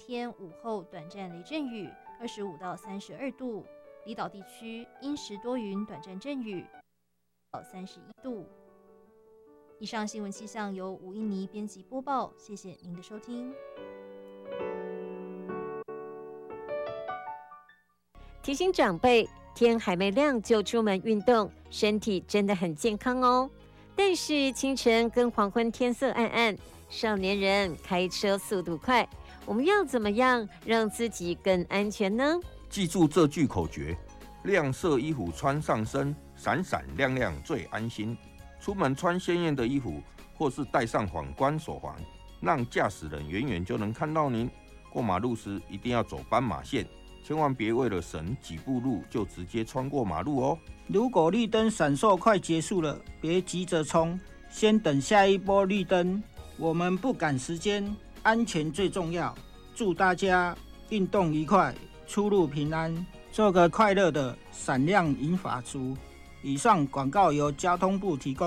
天午后短暂雷阵雨，25到32度。离岛地区阴时多云，短暂阵雨，到31度。以上新闻气象由吴英妮编辑播报，谢谢您的收听。 提醒长辈，天还没亮就出门运动，身体真的很健康哦。但是清晨跟黄昏天色暗暗，少年人开车速度快，我们要怎么样让自己更安全呢？ 记住这句口诀：亮色衣服穿上身，闪闪亮亮最安心。出门穿鲜艳的衣服，或是戴上反光手环，让驾驶人远远就能看到您。过马路时一定要走斑马线，千万别为了省几步路就直接穿过马路哦。 如果绿灯闪烁快结束了，别急着冲，先等下一波绿灯。我们不赶时间，安全最重要。祝大家运动愉快，出入平安，做个快乐的闪亮银发族。以上广告由交通部提供。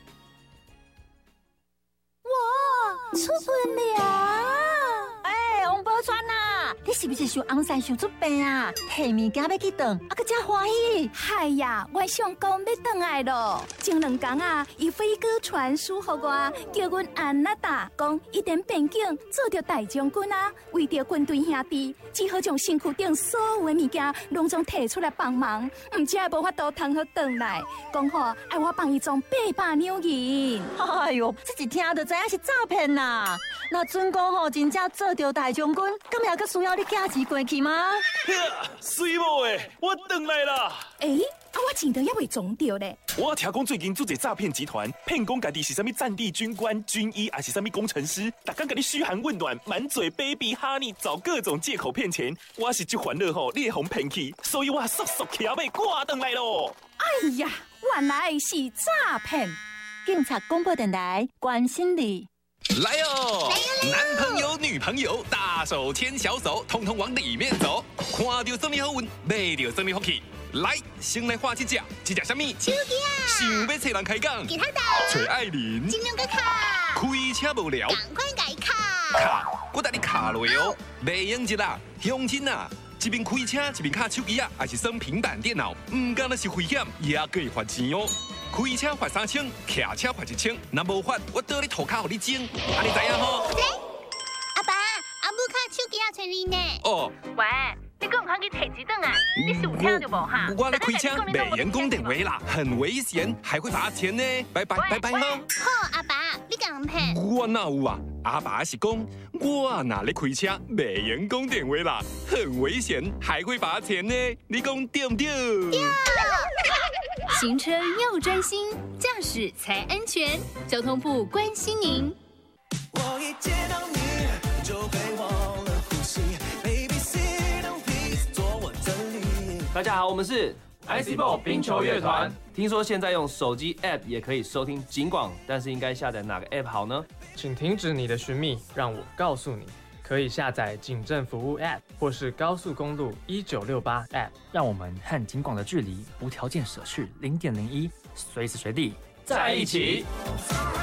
哇，出门了！哎，王宝钏呐，你是不是想红山想出病啊？下物件要去顿，啊个真欢喜。 嗨呀，我想讲要回来咯。前2天啊，伊飞鸽传书给我，叫阮安娜达讲一点边境做着大将军啊，为着军队兄弟，只好将身躯顶所有的物件拢总摕出来帮忙，唔只无法度通好回来。讲好爱我帮伊装800两银。 哎哟，这一听就知影是诈骗啦！那准讲吼，真正做着大将军，咁也阁需要你寄钱过去吗？ 水某诶，我回来啦！ 我钱都还未装着咧。 我听讲最近做一诈骗集团，骗讲家己是啥物战地军官、军医，还是啥物工程师，逐天甲你嘘寒问暖，满嘴 baby honey， 找各种借口骗钱。我是这烦恼吼，你会互骗去，所以我速速骑马赶回来咯。 哎呀，原来是诈骗！ 警察广播电台关心你。 来哟！男朋友、女朋友，大手牵小手，通通往里面走。看到什么好运，买到什么福气。来，先来画一只什么？ 手机啊！ 想要找人开讲， 吉他豆， 找爱玲， 金龙哥卡， 开车无聊， 赶快改卡。 卡，我带你卡落哦。袂用一啦，乡亲啊！一边开车一边卡手机啊，还是耍平板电脑，唔敢那是危险，也可以罚钱哦。开车罚3000，骑车罚1000，若无罚，我倒你涂骹互你整，安尼知影吼？ 阿爸，阿母卡手机也找你呢。 哦， 喂，你敢唔通去摕一顿啊？你是有听到无哈？ 我在开车，没人讲电话啦，很危险，还会罚钱呢。拜拜拜拜哈。 好，阿爸，你敢骗？ 我哪有啊？阿爸是讲，我哪咧开车，没人讲电话啦，很危险，还会罚钱呢。你讲对不对？ 对。 行车要专心，驾驶才安全。交通部关心您。 我一见到你就会忘了呼吸 ，Baby sit down please， 做我真理。 大家好，我们是 ICBall 冰球乐团。听说现在用手机 App 也可以收听警广，但是应该下载哪个 App 好呢？ 请停止你的寻觅，让我告诉你。可以下载警政服务 App 或是高速公路1968 App， 让我们和警广的距离无条件舍去0.01，随时随地在一起。